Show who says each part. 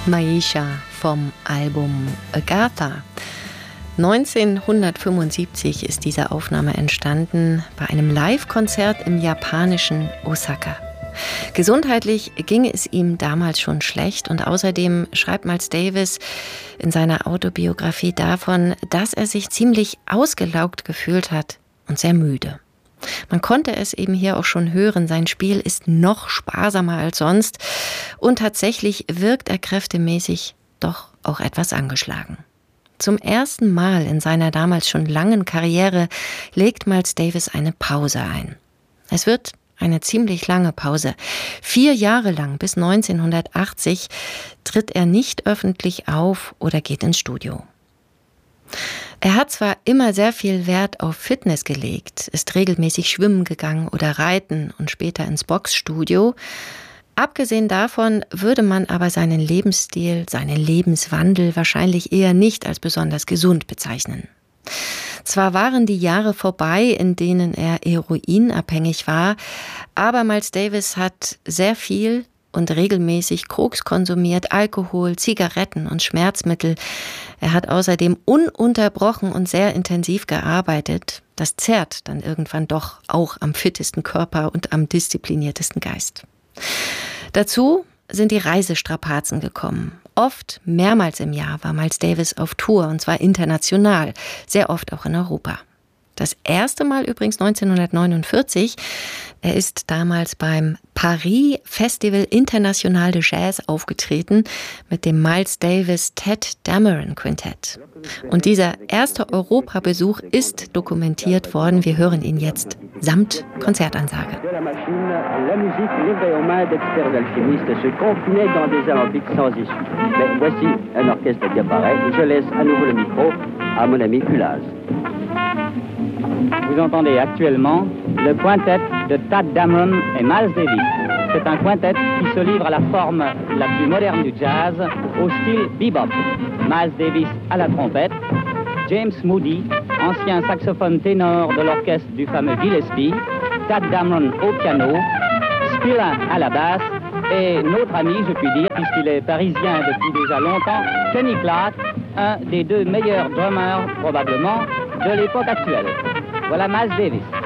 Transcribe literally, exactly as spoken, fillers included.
Speaker 1: Maisha vom Album Agatha. neunzehnhundertfünfundsiebzig ist diese Aufnahme entstanden bei einem Live-Konzert im japanischen Osaka. Gesundheitlich ging es ihm damals schon schlecht und außerdem schreibt Miles Davis in seiner Autobiografie davon, dass er sich ziemlich ausgelaugt gefühlt hat und sehr müde. Man konnte es eben hier auch schon hören, sein Spiel ist noch sparsamer als sonst und tatsächlich wirkt er kräftemäßig doch auch etwas angeschlagen. Zum ersten Mal in seiner damals schon langen Karriere legt Miles Davis eine Pause ein. Es wird eine ziemlich lange Pause. Vier Jahre lang, bis neunzehnhundertachtzig, tritt er nicht öffentlich auf oder geht ins Studio. Er hat zwar immer sehr viel Wert auf Fitness gelegt, ist regelmäßig schwimmen gegangen oder reiten und später ins Boxstudio. Abgesehen davon würde man aber seinen Lebensstil, seinen Lebenswandel wahrscheinlich eher nicht als besonders gesund bezeichnen. Zwar waren die Jahre vorbei, in denen er heroinabhängig war, aber Miles Davis hat sehr viel und regelmäßig Koks konsumiert, Alkohol, Zigaretten und Schmerzmittel. Er hat außerdem ununterbrochen und sehr intensiv gearbeitet. Das zerrt dann irgendwann doch auch am fittesten Körper und am diszipliniertesten Geist. Dazu sind die Reisestrapazen gekommen. Oft, mehrmals im Jahr, war Miles Davis auf Tour, und zwar international, sehr oft auch in Europa. Das erste Mal übrigens neunzehnhundertneunundvierzig. Er ist damals beim Paris Festival International de Jazz aufgetreten mit dem Miles Davis Tadd Dameron Quintett. Und dieser erste Europabesuch ist dokumentiert worden. Wir hören ihn jetzt samt Konzertansage.
Speaker 2: La musique livrait aux mains d'experts alchimistes se confinait dans des alambics sans issue. Mais voici un orchestre qui apparaît. Je laisse à nouveau le micro à mon ami Kulaz.
Speaker 3: Vous entendez actuellement le quintet de Tadd Dameron et Miles Davis. C'est un quintet qui se livre à la forme la plus moderne du jazz, au style bebop. Miles Davis à la trompette, James Moody, ancien saxophone ténor de l'orchestre du fameux Gillespie, Tadd Dameron au piano, Spillane à la basse et notre ami, je puis dire, puisqu'il est parisien depuis déjà longtemps, Kenny Clarke, un des deux meilleurs drummers probablement de l'époque actuelle. Voilà Miles Davis.